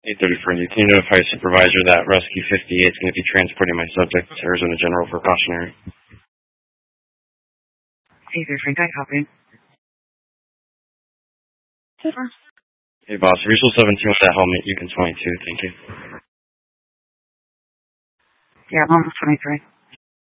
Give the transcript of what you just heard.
834, can you notify your supervisor that Rescue 58 is going to be transporting my subject to Arizona General for cautionary? 834, I copy. Hey, boss, Visual 17 with that helmet, you can 22, thank you. Yeah, I'm almost 23.